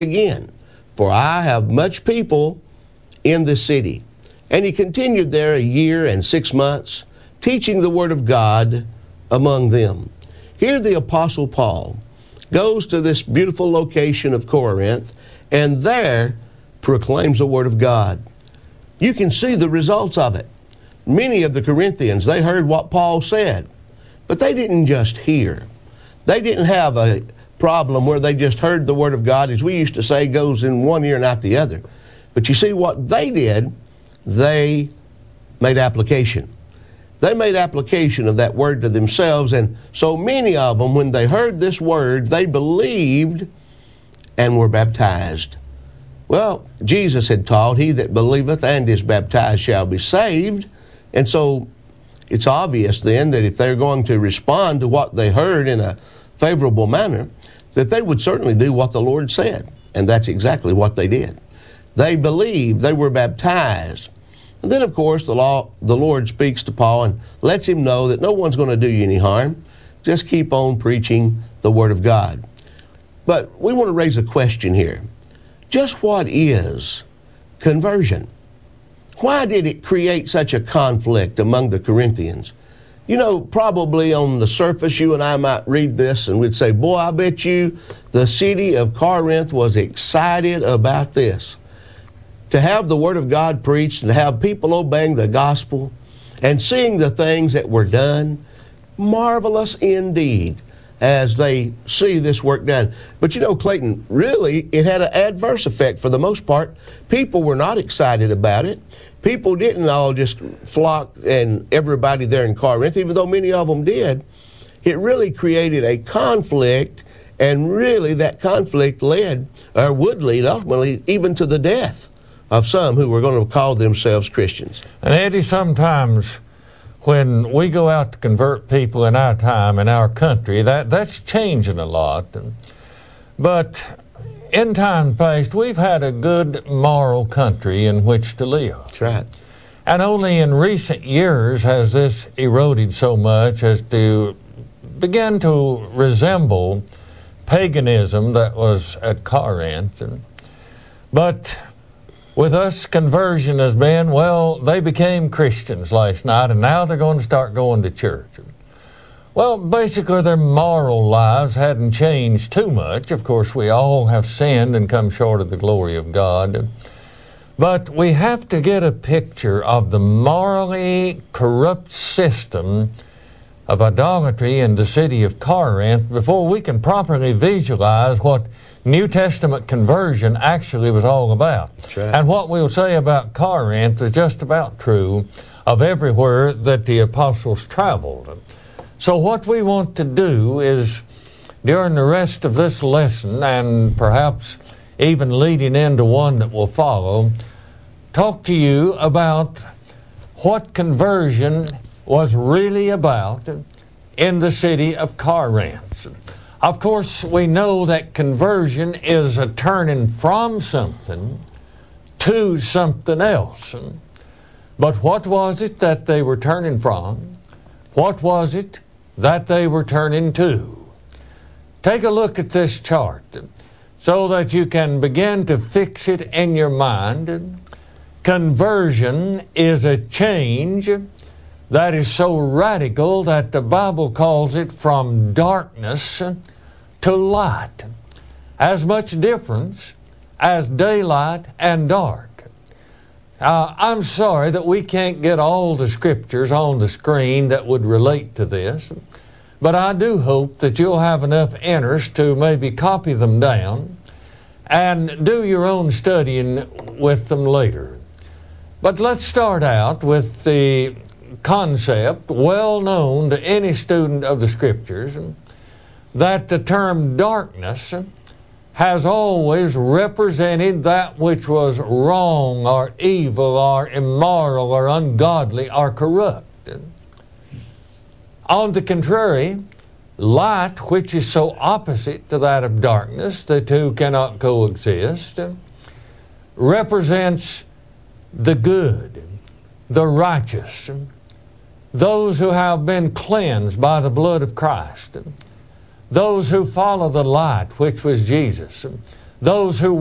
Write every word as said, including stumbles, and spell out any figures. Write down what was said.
again, for I have much people in the city. And he continued there a year and six months, teaching the word of God among them. Here the Apostle Paul goes to this beautiful location of Corinth, and there proclaims the word of God. You can see the results of it. Many of the Corinthians, they heard what Paul said, but they didn't just hear. They didn't have a problem where they just heard the word of God, as we used to say, goes in one ear and out the other. But you see what they did, they made application. They made application of that word to themselves, and so many of them, when they heard this word, they believed and were baptized. Well, Jesus had taught, he that believeth and is baptized shall be saved. And so it's obvious then that if they're going to respond to what they heard in a favorable manner, that they would certainly do what the Lord said. And that's exactly what they did. They believed, they were baptized. And then, of course, the, law, the Lord speaks to Paul and lets him know that no one's going to do you any harm. Just keep on preaching the Word of God. But we want to raise a question here. Just what is conversion? Why did it create such a conflict among the Corinthians? You know, probably on the surface, you and I might read this and we'd say, boy, I bet you the city of Corinth was excited about this. To have the Word of God preached and to have people obeying the gospel and seeing the things that were done, marvelous indeed as they see this work done. But you know, Clayton, really, it had an adverse effect for the most part. People were not excited about it. People didn't all just flock and everybody there in Corinth, even though many of them did. It really created a conflict, and really that conflict led, or would lead ultimately, even to the death of some who were going to call themselves Christians. And Eddie, sometimes when we go out to convert people in our time, in our country, that, that's changing a lot. But in time past, we've had a good moral country in which to live. That's right. And only in recent years has this eroded so much as to begin to resemble paganism that was at Corinth. But with us, conversion has been, well, they became Christians last night, and now they're going to start going to church. Well, basically, their moral lives hadn't changed too much. Of course, we all have sinned and come short of the glory of God. But we have to get a picture of the morally corrupt system of idolatry in the city of Corinth before we can properly visualize what New Testament conversion actually was all about. That's right. And what we'll say about Corinth is just about true of everywhere that the apostles traveled. So what we want to do is, during the rest of this lesson, and perhaps even leading into one that will follow, talk to you about what conversion was really about in the city of Corinth. Of course, we know that conversion is a turning from something to something else. But what was it that they were turning from? What was it that they were turning to? Take a look at this chart so that you can begin to fix it in your mind. Conversion is a change that is so radical that the Bible calls it from darkness to light. As much difference as daylight and dark. Uh, I'm sorry that we can't get all the scriptures on the screen that would relate to this, but I do hope that you'll have enough interest to maybe copy them down and do your own studying with them later. But let's start out with the concept, well known to any student of the scriptures, that the term darkness has always represented that which was wrong or evil or immoral or ungodly or corrupt. On the contrary, light, which is so opposite to that of darkness, the two cannot coexist, represents the good, the righteous, those who have been cleansed by the blood of Christ, those who follow the light, which was Jesus, those who